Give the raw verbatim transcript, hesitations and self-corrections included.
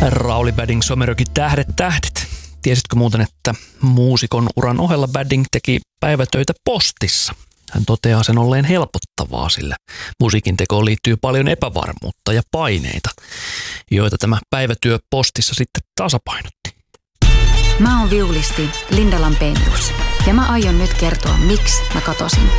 Rauli Badding somerökin Tähdet tähdet. Tiesitkö muuten, että muusikon uran ohella Badding teki päivätöitä postissa? Hän toteaa sen olleen helpottavaa, sillä musiikin tekoon liittyy paljon epävarmuutta ja paineita, joita tämä päivätyö postissa sitten tasapainotti. Mä oon viulisti Linda Lampenius ja mä aion nyt kertoa, miksi mä katosin.